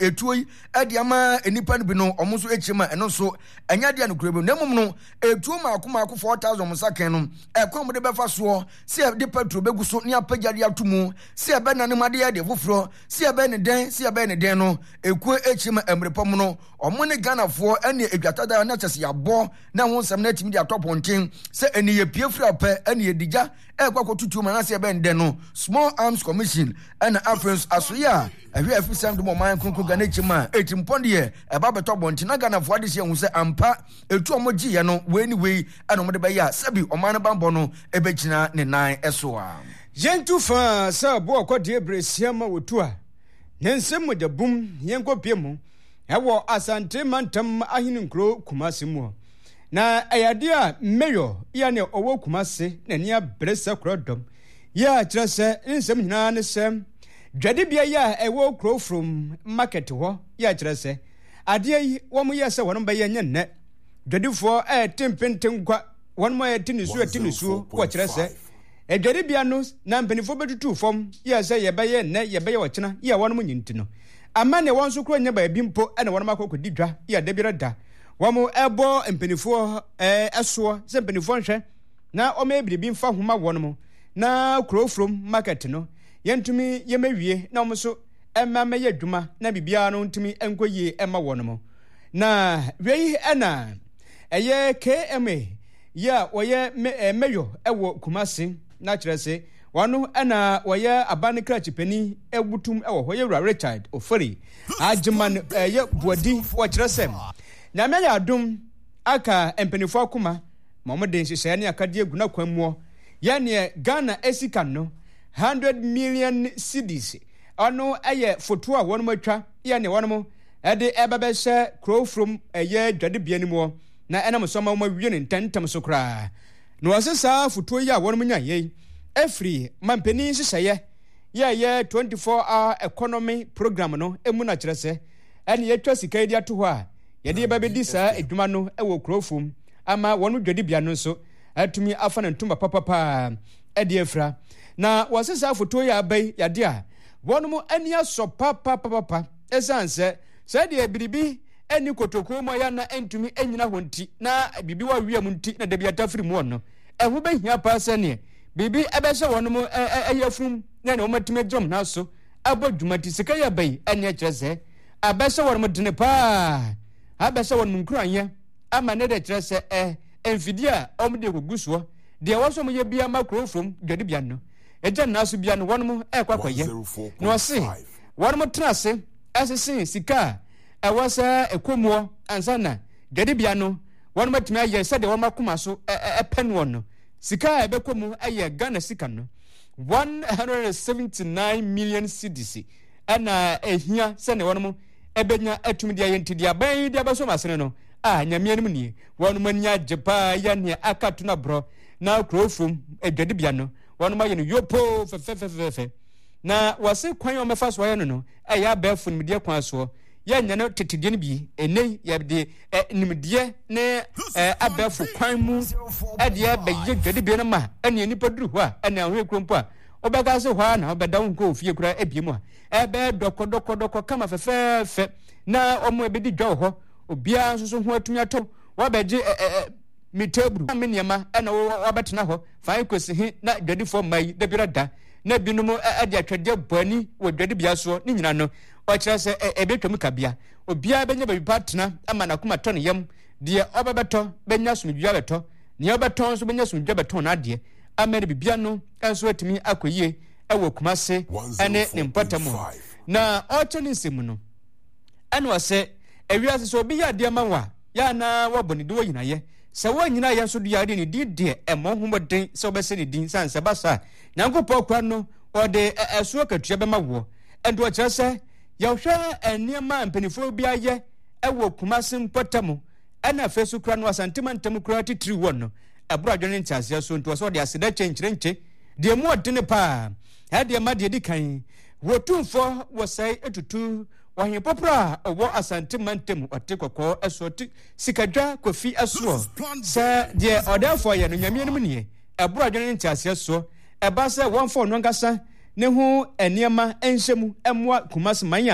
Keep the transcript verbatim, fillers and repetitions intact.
etuo yi ade ama enipa no bi no omo so echima eno so enya de anokurebe na mum no etuo maako maako four thousand musaken no e kwa mo de befa so se de petrol begu so ne apagade atomu se be na ne made ya de foforo se be ne den se be ne den no ekuo echima emrepom no omo ne Ghanafo ene edwatada na chese yabo na ho nsem na timi de atoponten se eni ye piefri ape ene ye digya e kwa kotutu ma na se be den no Small Arms Commission and Africans asoya ehwe afisam de mo man kronkro Ghana chima etimponde e ba beto bonti na Ghanafo ade se hu se ampa etu omoji ye no we ni we ana mo de be ya sabi oman bambo no e be gina ne nan eso a yentu fa sa bo akode ebresiama wotu a nensem mo de bum yenkopie mu ewo Asante Mantam ahininkro Kumasi mu na ayade a mayor ya ne owo Kumasi na nia bresa krodom ya trese nsem nyina ne sem dwade bia ya ewo kro from market ho ya trese ade yi wo mu yese wono ba ye nne dwadefo e tempenten kwa wono mo etinisu etinisu ko trese e dwade bia no na mpenifo betutu fom ya se ye ba ye nne ye ba ye wochena ya wono mu nyinti no ama ne won so kro nya ba bi mpo ene wono makoko didwa ya de bira da wamo ebo mpenifo eh eso se mpenifo nhwe na o me bi mfa homa wono mo na kro from market no yentumi yemewie na mo so emma me yadwuma na bibia no ntumi enkoyie emma wono mo na wei ena eye K M A ya oye meyo ewo Kumasi na kyerese wano ena oye abane krachipeni ebutum ewo hoye Richard Ofori agman eye buadi wo kyerese na me ya dum aka empenifo akoma momode nhyehyɛ ne akade aguna kwanmuo ya ne Ghana esika no one hundred million cedis ono eye foto a wono matwa ya ne wono ede ebebehye crow from eye dwade bia ni mo na enam so ma wie ne ntantam so kra no asesa foto ya wono nya ye efri mampeni hyehyɛ ya ye twenty-four hour economy program no emu na kyerese ene yetwa sika dia to ho a yede ebebedi saa edwuma no ewo crow from ama wono dwade bia no so atumi afa na ntumba papapa ede efra na wasesa foto ya bai yade a wono mo ani aso papa papa esanse se de biribi eni kotoko mo ya na entumi enyina honti na bibi wa wiam nti na de bia tafiri mu ono ehu be hia pa sane bibi ebese wono mo eyafum na ne omatime jom na so abodwumati sika ya bai eni akyerese abese wono mo dene pa abese wono nkuranye ama ne de kyerese eh enfidia omde guguso de waso mo ye bia makro from dwade bia no eja naso bia no wono mo ekwakoye no se wono mo trase asese sika ewasa ekomuo ansana dwade bia no wono matimi aye se de wono makoma so epen wono sika ebekomu aye Ghana sika no one hundred seventy-nine million cedis ana ehia se ne wono mo ebenya atumi dia yentidi aban dia baso masene no ah nyame anim nie wono manya jepa ya ne akatu na bro na krofum edwade bia no wono ma ye no yopo fefefefefe na wase kwan o mefa so ye no no e ya ba fun midie kwan so ya nya no tetedie no bi enei ya de nimdie ne abafu kwan mu e de ba ye dwade bia no ma ene nipa duru ho a ene ahwe krompo a obega se ho na obeda wo nko ofie kura ebie mu a e be doko doko doko kama fefefe na omo ebedi dwa ho obia nso so ho atumi ato wabeje mitebru ameniama ana wabetena ho fa ikosi hi na dwade fo mai da birada na binumu ade atwade bani wo dwade bia so ni nyina no o kire se ebetwam kabia obia benya ba bitena ama na kuma ton yam de obabeto benya sumdua beto ne obeton so benya sumdua beto na ade amere bibia no enso atimi akoyie ewo Kumase ene ne mpatamu na o cheni nsemu no ene wase ewiase so obi ya de manwa ya na waboni de wo nyina ye se wo nyina ye so de yade ni di de emo homoden se obese ni din sanse basa nyankopɔ kwa no ode esuo katua be mawo endo kire se ya hwa eniema mpenifo bia ye ewo Kumase mpatamu ena fesu kra no Asante Mantam kra titiri won no ebro adwene ntiase so nto so de aseda chenkyere nche de mu odene pa ha de ma de di kan wotumfo wo sai etutu wahin popra owo Asante Mantam otekoko esoti sikadwa kofi aso se de odafo ye no nyame enum nie ebro adwene ntiase so eba se one for no ngasa ne ho eniema enhyemu emwa Kumase manya